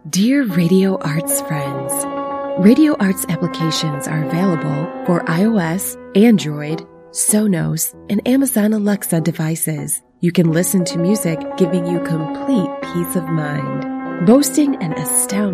Dear Radio Arts friends, Radio Arts applications are available for iOS, Android, Sonos, and Amazon Alexa devices. You can listen to music giving you complete peace of mind. Boasting an astounding